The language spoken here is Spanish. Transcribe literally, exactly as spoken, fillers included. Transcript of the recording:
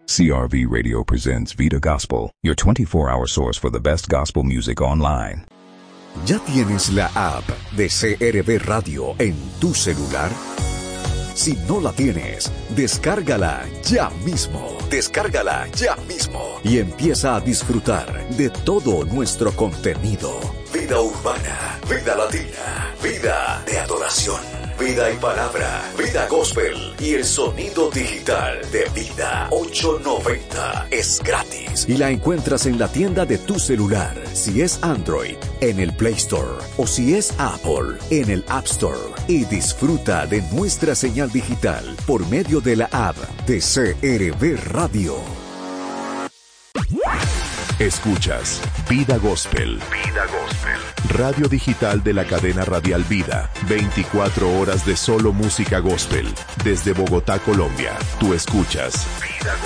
C R V Radio presents Vida Gospel, your twenty-four hour source for the best gospel music online. ¿Ya tienes la app de C R V Radio en tu celular? Si no la tienes, descárgala ya mismo. Descárgala ya mismo. Y empieza a disfrutar de todo nuestro contenido. Vida urbana, vida latina, vida de adoración, vida y palabra, vida gospel y el sonido digital de Vida ochocientos noventa. Es gratis y la encuentras en la tienda de tu celular. Si es Android, en el Play Store, o si es Apple, en el App Store. Y disfruta de nuestra señal digital por medio de la app de C R V Radio. Escuchas Vida Gospel. Vida Gospel. Radio digital de la cadena radial Vida. veinticuatro horas de solo música gospel. Desde Bogotá, Colombia. Tú escuchas Vida Gospel.